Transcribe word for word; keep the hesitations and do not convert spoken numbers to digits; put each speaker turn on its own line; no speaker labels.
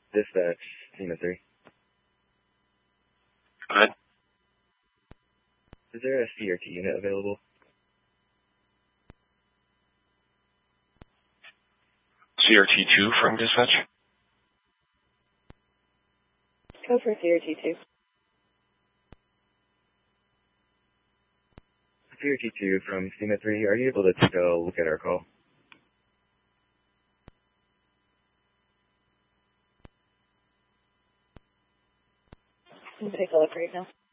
Dispatch, SEMA three.
Go ahead.
Is there a C R T unit available?
C R T two from dispatch?
Go for C R T two.
C R T two from SEMA three, are you able to take a look at our call?
Let me take a look right now.